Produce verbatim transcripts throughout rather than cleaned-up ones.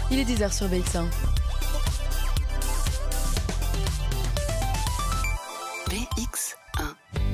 Il est dix heures sur B X un. B X un.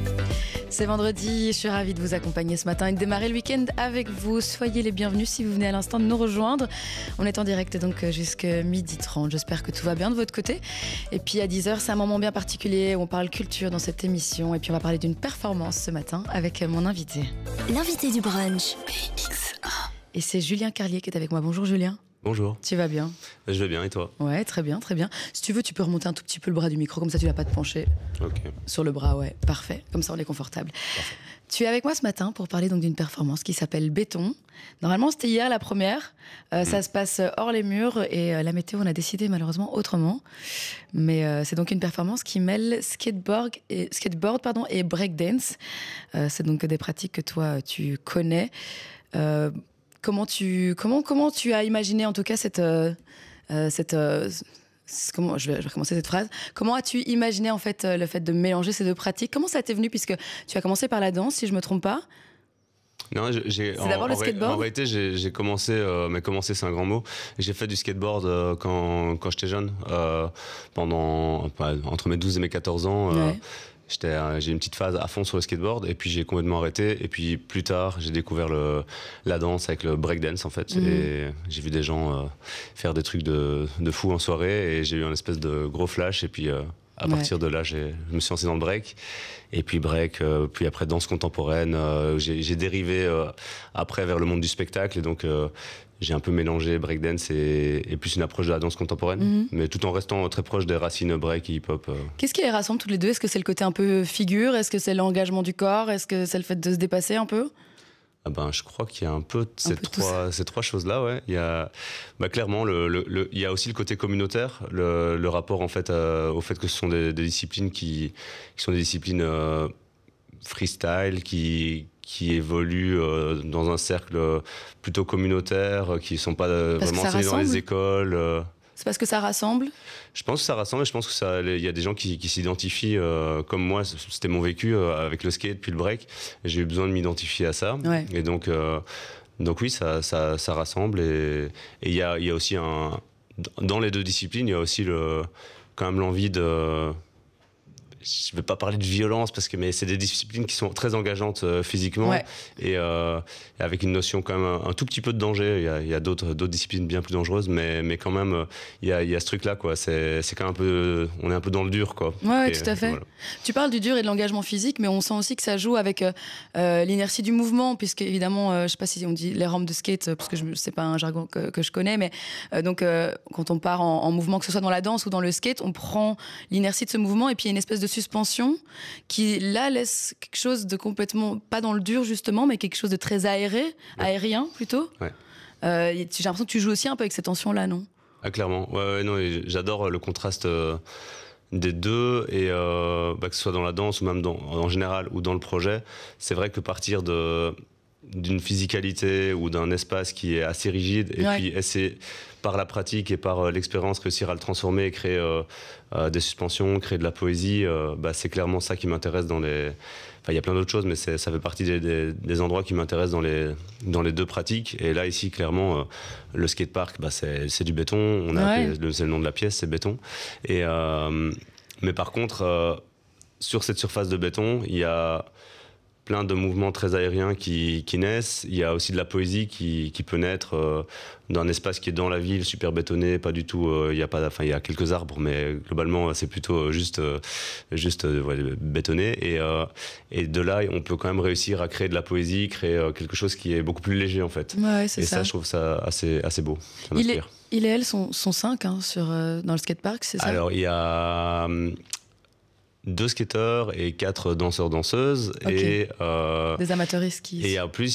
C'est vendredi, je suis ravie de vous accompagner ce matin et de démarrer le week-end avec vous. Soyez les bienvenus si vous venez à l'instant de nous rejoindre. On est en direct donc jusqu'à midi trente. J'espère que tout va bien de votre côté. Et puis à dix heures, c'est un moment bien particulier où on parle culture dans cette émission. Et puis on va parler d'une performance ce matin avec mon invité. L'invité du brunch. B X un. Et c'est Julien Carlier qui est avec moi. Bonjour Julien. Bonjour. Tu vas bien? Je vais bien, et toi? Ouais, très bien, très bien. Si tu veux, tu peux remonter un tout petit peu le bras du micro, comme ça tu vas pas te pencher. Ok. Sur le bras, ouais, parfait. Comme ça on est confortable. Parfait. Tu es avec moi ce matin pour parler donc d'une performance qui s'appelle Béton. Normalement, c'était hier la première. Euh, mmh. Ça se passe hors les murs et euh, la météo, on a décidé malheureusement autrement. Mais euh, c'est donc une performance qui mêle skateboard et, skateboard, pardon, et breakdance. Euh, c'est donc des pratiques que toi, tu connais. Euh, Comment tu, comment, comment tu as imaginé en tout cas cette, euh, cette, euh, comment, je vais, je vais recommencer cette phrase. Comment as-tu imaginé en fait le fait de mélanger ces deux pratiques? Comment ça t'est venu, puisque tu as commencé par la danse, si je me trompe pas? Non, j'ai. C'est en, d'abord le en skateboard. En réalité, j'ai, j'ai commencé, euh, mais commencer c'est un grand mot. J'ai fait du skateboard euh, quand quand j'étais jeune, euh, pendant enfin, entre mes douze et mes quatorze ans. Euh, ouais. J'étais, euh, j'ai une petite phase à fond sur le skateboard et puis j'ai complètement arrêté. Et puis plus tard, j'ai découvert le, la danse avec le breakdance en fait. Mmh. Et j'ai vu des gens euh, faire des trucs de, de fou en soirée et j'ai eu un espèce de gros flash. Et puis euh, à partir ouais. de là, j'ai, je me suis lancé dans le break. Et puis break, euh, puis après danse contemporaine. Euh, j'ai, j'ai dérivé euh, après vers le monde du spectacle et donc euh, j'ai un peu mélangé breakdance et, et plus une approche de la danse contemporaine, mmh. mais tout en restant très proche des racines break et hip-hop. Euh. Qu'est-ce qui les rassemble toutes les deux? Est-ce que c'est le côté un peu figure? Est-ce que c'est l'engagement du corps? Est-ce que c'est le fait de se dépasser un peu? Ah ben, je crois qu'il y a un peu ces un peu trois ces trois choses-là, ouais. Il y a bah, clairement le, le, le il y a aussi le côté communautaire, le, le rapport en fait euh, au fait que ce sont des, des disciplines qui qui sont des disciplines euh, freestyle qui qui évoluent euh, dans un cercle plutôt communautaire, qui sont pas euh, vraiment enseignés dans les écoles. Euh. C'est parce que ça rassemble? Je pense que ça rassemble et je pense que ça, il y a des gens qui, qui s'identifient euh, comme moi. C'était mon vécu euh, avec le skate puis le break. J'ai eu besoin de m'identifier à ça. Ouais. Et donc, euh, donc oui, ça, ça, ça rassemble et il y a, il y a aussi un, dans les deux disciplines, il y a aussi le, quand même l'envie de, je ne vais pas parler de violence parce que mais c'est des disciplines qui sont très engageantes euh, physiquement ouais. et, euh, et avec une notion quand même un, un tout petit peu de danger. Il y a, il y a d'autres, d'autres disciplines bien plus dangereuses, mais, mais quand même euh, il, y a, il y a ce truc-là quoi. C'est, c'est quand même un peu, on est un peu dans le dur quoi. Ouais, ouais et, tout à fait. Voilà. Tu parles du dur et de l'engagement physique, mais on sent aussi que ça joue avec euh, l'inertie du mouvement, puisque évidemment, euh, je sais pas si on dit les rampes de skate, parce que je, c'est pas un jargon que, que je connais, mais euh, donc euh, quand on part en, en mouvement, que ce soit dans la danse ou dans le skate, on prend l'inertie de ce mouvement et puis il y a une espèce de suspension qui là laisse quelque chose de complètement pas dans le dur justement, mais quelque chose de très aéré, ouais. aérien plutôt. Ouais. Euh, j'ai l'impression que tu joues aussi un peu avec cette tension là, non? Ah clairement. Ouais, ouais non, j'adore le contraste euh, des deux et euh, bah, que ce soit dans la danse ou même dans, en général ou dans le projet. C'est vrai que partir de d'une physicalité ou d'un espace qui est assez rigide et ouais. puis essayer par la pratique et par euh, l'expérience réussir à le transformer et créer euh, euh, des suspensions, créer de la poésie, euh, bah, c'est clairement ça qui m'intéresse dans les... Enfin, il y a plein d'autres choses, mais c'est, ça fait partie des, des, des endroits qui m'intéressent dans les, dans les deux pratiques. Et là, ici, clairement, euh, le skatepark, bah, c'est, c'est du béton. On a ouais. appelé, c'est le nom de la pièce, c'est béton. Et, euh, mais par contre, euh, sur cette surface de béton, il y a plein de mouvements très aériens qui, qui naissent. Il y a aussi de la poésie qui, qui peut naître euh, d'un espace qui est dans la ville, super bétonné, pas du tout. Euh, il y a pas, enfin il y a quelques arbres, mais globalement c'est plutôt juste, euh, juste euh, ouais, bétonné. Et, euh, et de là, on peut quand même réussir à créer de la poésie, créer euh, quelque chose qui est beaucoup plus léger en fait. Ouais, c'est et ça. ça, je trouve ça assez, assez beau. Ça il, est, m'inspire. il et elle sont, sont cinq hein, sur, euh, dans le skatepark, c'est ça? Alors il y a deux skateurs et quatre danseurs-danseuses. Okay. Et, euh, des amateuristes qui... Et en plus,